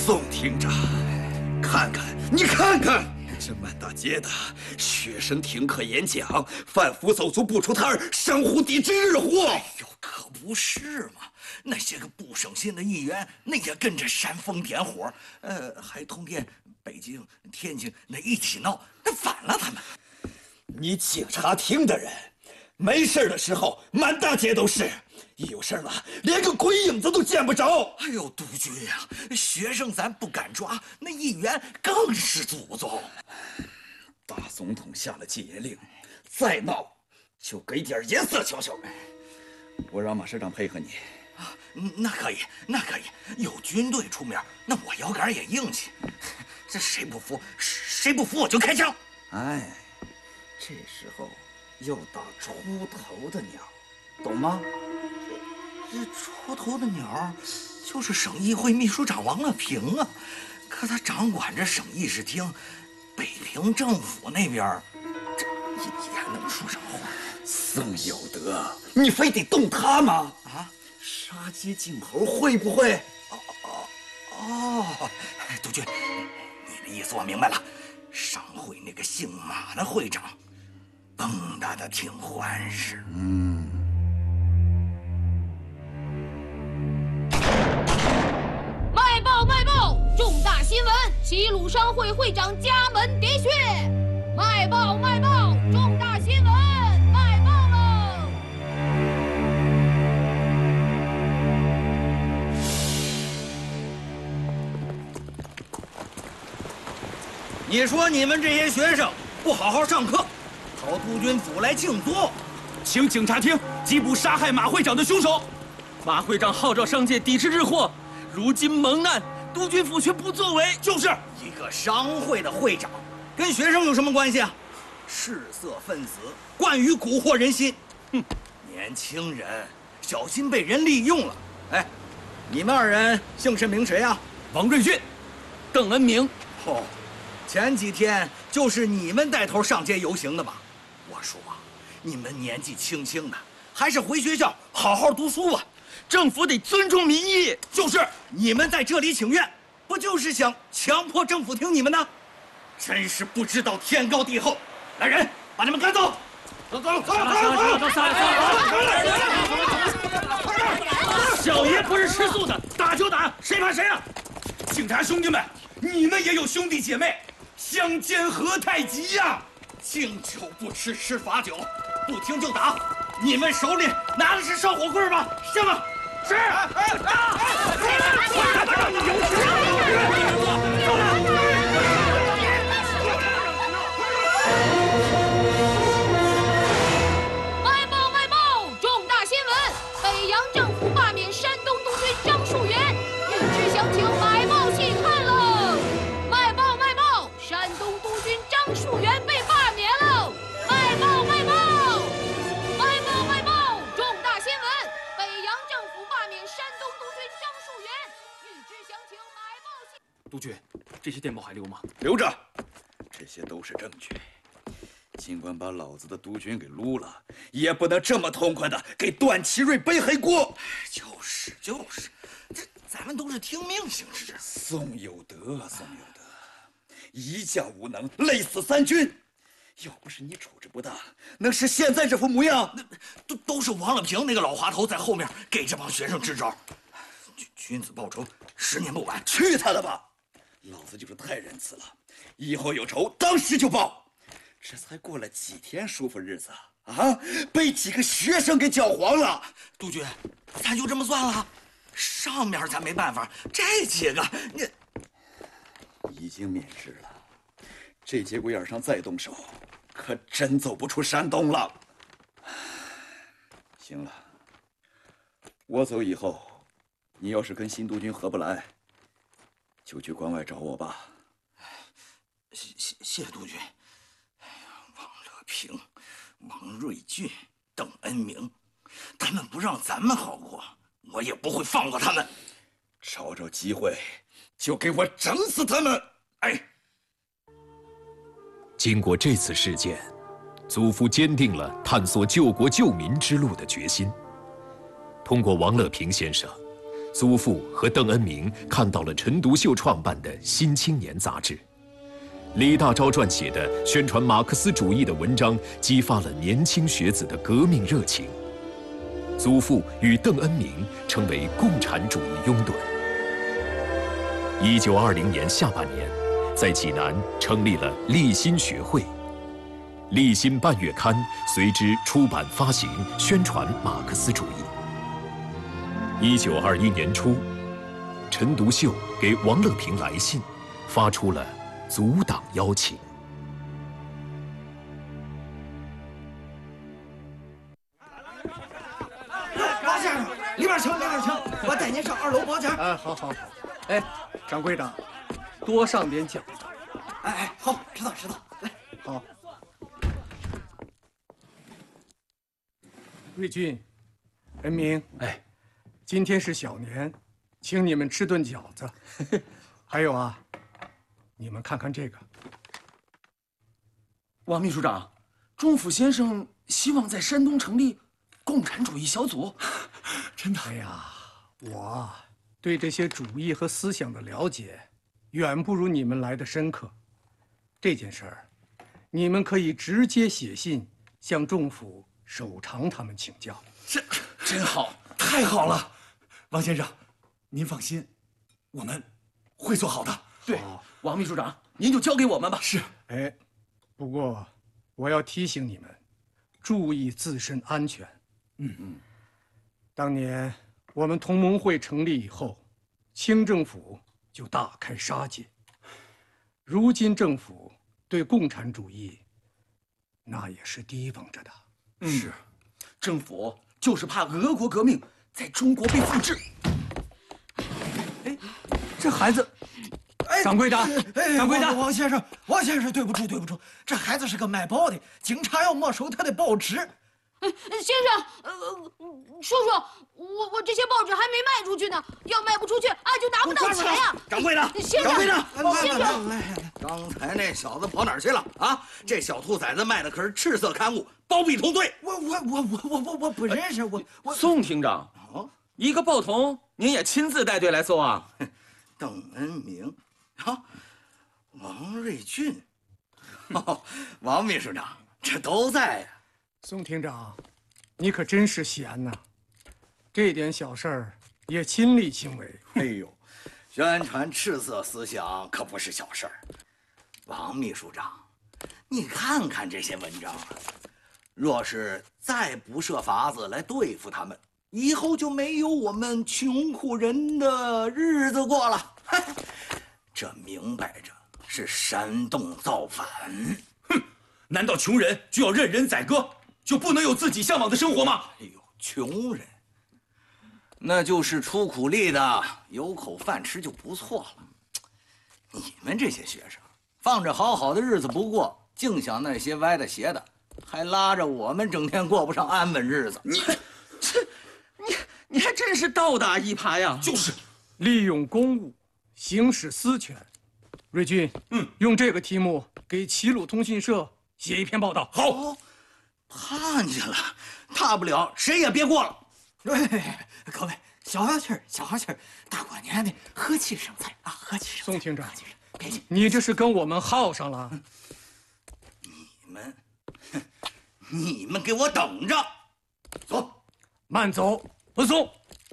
宋厅长，看看，你看看，这满大街的学生听课演讲，贩夫走卒不出摊儿，商户抵制日货。 哎呦，可不是嘛！那些个不省心的议员，那也跟着煽风点火，还通电北京、天津那一起闹，那反了他们。 你警察厅的人，没事的时候满大街都是。 一有事了，连个鬼影子都见不着。 哎呦，督军呀，学生咱不敢抓，那议员更是祖宗。 大总统下了戒严令，再闹就给点颜色瞧瞧。我让马师长配合你。 啊，那可以，那可以。有军队出面，那我腰杆也硬气。这谁不服我就开枪。 哎，这时候要打出头的鸟，懂吗？ 这出头的鸟就是省议会秘书长王乐平啊，可他掌管着省议事厅，北平政府那边，这也能说上话。 宋有德，你非得动他吗？ 啊， 杀鸡儆猴会不会？ 督军，你的意思我明白了。商会那个姓马的会长，蹦跶的挺欢实。 卖报！重大新闻！齐鲁商会会长家门喋血！卖报！重大新闻！卖报喽！ 你说你们这些学生不好好上课，跑督军府来庆祝， 请警察厅缉捕杀害马会长的凶手。马会长号召商界抵制日货，如今蒙难。 督军府却不作为， 就是一个商会的会长，跟学生有什么关系啊？嗜色分子，惯于蛊惑人心。年轻人小心被人利用了。哎，你们二人姓甚名谁啊？ 王瑞迅、邓恩明。 哦，前几天就是你们带头上街游行的吧？我说啊，你们年纪轻轻的，还是回学校好好读书吧。 政府得尊重民意， 就是你们在这里请愿，不就是想强迫政府听你们的？真是不知道天高地厚！来人，把他们赶走！走！ 小爷不是吃素的，打就打，谁怕谁啊！ 警察兄弟们，你们也有兄弟姐妹，相煎何太急呀！ 敬酒不吃吃罚酒，不听就打。你们手里拿的是烧火棍吧？是吗？是。打！让你有卖报！重大新闻！北洋政府罢免山东督军张树元，欲知详情买报细看喽！卖报！山东督军张树元被罢免喽！卖报！重大新闻！北洋政府罢免山东督军张树元，欲知详情买报细。 督军，这些电报还留吗？ 留着，这些都是证据。尽管把老子的督军给撸了，也不能这么痛快的给段祺瑞背黑锅。 就是，这咱们都是听命行事。 宋有德，一将无能，累死三军。要不是你处置不当，能是现在这副模样？ 都是王乐平那个老滑头在后面给这帮学生支招。君子报仇，10年不晚。 去他的吧！老子就是太仁慈了，以后有仇当时就报。这才过了几天舒服日子啊，被几个学生给搅黄了。 督军，咱就这么算了？上面咱没办法，这几个你已经免职了，这节骨眼上再动手，可真走不出山东了。行了，我走以后，你要是跟新督军合不来，就去关外找我吧。 谢督军。王乐平、王瑞俊、邓恩明，他们不让咱们好过，我也不会放过他们。 找着机会，就给我整死他们！哎。 经过这次事件，祖父坚定了探索救国救民之路的决心。通过王乐平先生， 祖父和邓恩铭看到了陈独秀创办的《新青年》杂志，李大钊撰写的宣传马克思主义的文章激发了年轻学子的革命热情。祖父与邓恩铭成为共产主义拥趸。1920年下半年，在济南成立了立新学会，立新半月刊随之出版发行，宣传马克思主义。1921年初，陈独秀给王乐平来信，发出了阻挡邀请。 王先生，里边请，里边请，我带您上2楼包间。 好好好。哎，掌柜的，多上点饺子。 哎，好，知道。来， 好。瑞军，恩铭， 哎， 今天是小年，请你们吃顿饺子。还有啊，你们看看这个。 王秘书长，钟府先生希望在山东成立共产主义小组。 真的？哎呀，我对这些主义和思想的了解，远不如你们来的深刻。这件事儿，你们可以直接写信向仲府守常他们请教。 真好， 太好了，王先生，您放心，我们会做好的。 对，王秘书长，您就交给我们吧。 是。 哎，不过我要提醒你们，注意自身安全。当年我们同盟会成立以后，清政府就大开杀戒。如今政府对共产主义，那也是提防着的。 是，政府就是怕俄国革命在中国被复制。 哎，这孩子，掌柜的，掌柜的， 王先生，对不住，这孩子是个卖报的，警察要没收他的报纸。 先生，叔叔，我这些报纸还没卖出去呢，要卖不出去，俺就拿不到钱呀。 掌柜的， 先生， 来，刚才那小子跑哪儿去了啊？这小兔崽子卖的可是赤色刊物，包庇同罪。我不认识，我宋厅长，一个报童，您也亲自带队来搜啊？ 邓恩铭，王瑞俊，王秘书长，这都在呀。 宋厅长，你可真是闲呐！这点小事儿也亲力亲为。 哎呦，宣传赤色思想可不是小事儿。王秘书长，你看看这些文章啊，若是再不设法子来对付他们，以后就没有我们穷苦人的日子过了。这明摆着是煽动造反。 哼，难道穷人就要任人宰割，就不能有自己向往的生活吗？ 哎呦，穷人，那就是出苦力的，有口饭吃就不错了。你们这些学生，放着好好的日子不过，净想那些歪的邪的，还拉着我们整天过不上安稳日子。 你还真是倒打一耙呀！ 就是， 利用公务，行使私权。瑞军，用这个题目给齐鲁通讯社写一篇报道。 好， 判去了，大不了谁也别过了。各位，消消气儿，大过年的和气生财啊，和气生财。 宋厅长， 别急， 你这是跟我们耗上了。 你们给我等着，走， 慢走，不送。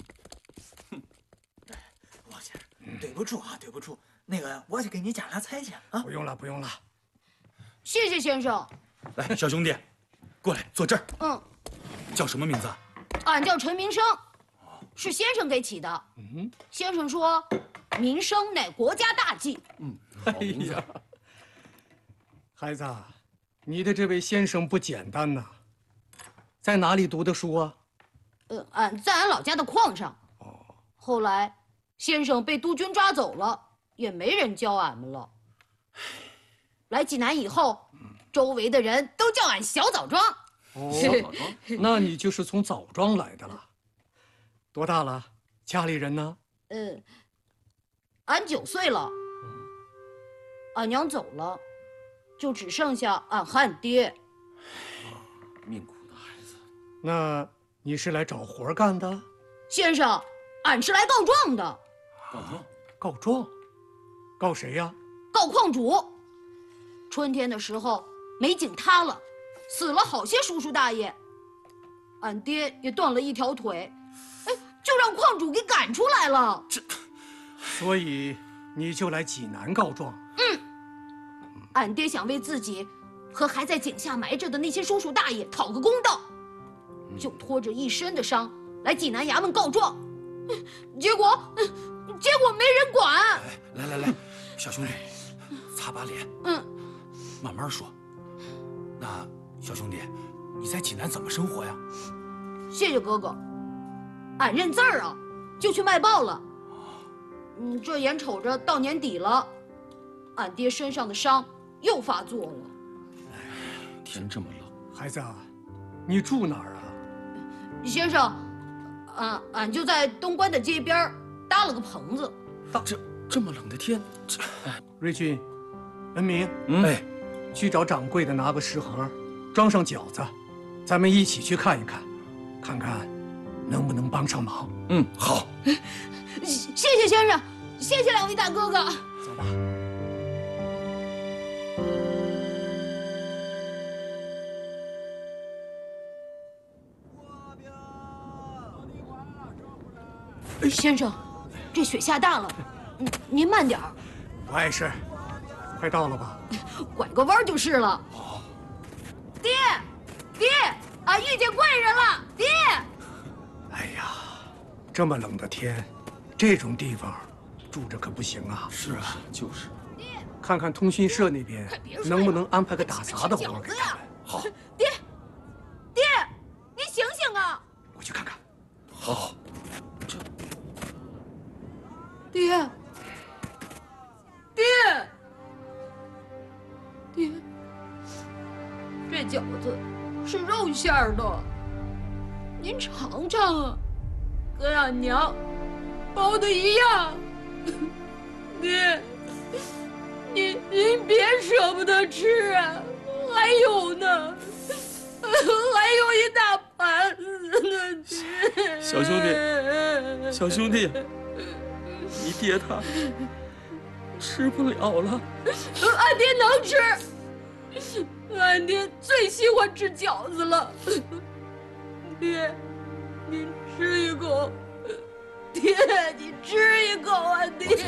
王先生，对不住啊，对不住。那个，我去给你夹俩菜去啊。 不用了。 谢谢先生。 来，小兄弟，过来坐这儿。叫什么名字？ 俺叫陈民生，是先生给起的。先生说，民生乃国家大计。 好名字。 孩子，你的这位先生不简单呐，在哪里读的书啊？ 俺在俺老家的矿上。后来，先生被督军抓走了，也没人教俺们了。来济南以后，周围的人都叫俺小枣庄。 小枣庄，那你就是从枣庄来的了。多大了？家里人呢？ 俺9岁了，俺娘走了，就只剩下俺和俺爹。 命苦的孩子。 那你是来找活干的？ 先生， 俺是来告状的。 告状？告谁呀？ 告矿主。春天的时候，煤井塌了，死了好些叔叔大爷，俺爹也断了一条腿，就让矿主给赶出来了。 所以你就来济南告状？ 俺爹想为自己和还在井下埋着的那些叔叔大爷讨个公道，就拖着一身的伤来济南衙门告状，结果没人管。 来，小兄弟，擦把脸，慢慢说。那小兄弟，你在济南怎么生活呀？ 谢谢哥哥，俺认字儿啊，就去卖报了。这眼瞅着到年底了，俺爹身上的伤又发作了。 天这么冷， 孩子，你住哪儿啊？ 先生，俺就在东关的街边搭了个棚子。 这么冷的天， 瑞俊、文明， 哎， 去找掌柜的拿个食盒，装上饺子，咱们一起去看一看，看看能不能帮上忙。 好。 谢谢先生，谢谢两位大哥哥。 走吧。 先生，这雪下大了，您慢点儿。 不碍事，快到了吧？ 拐个弯就是了。爹，俺遇见贵人了，爹。 哎呀，这么冷的天，这种地方住着可不行啊。 是啊，就是。 看看通讯社那边能不能安排个打杂的活给他们。 好。 爹，你醒醒啊！ 我去看看。 好。 爹，这饺子是肉馅儿的，您尝尝啊，跟俺娘包的一样。爹，您别舍不得吃啊，还有呢，还有一大盘子呢，爹。 小兄弟，你爹他吃不了了。 俺爹能吃，俺爹最喜欢吃饺子了。爹，你吃一口。爹，你吃一口啊，爹。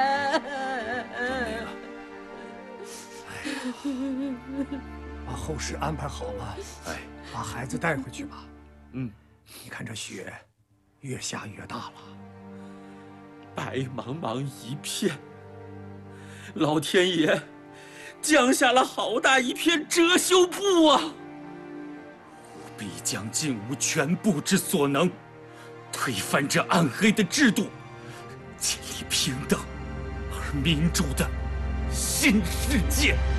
把后事安排好了，把孩子带回去吧。你看这雪越下越大了， 白茫茫一片，老天爷降下了好大一片遮羞布啊！ 吾必将尽吾全部之所能，推翻这暗黑的制度，建立平等而民主的新世界。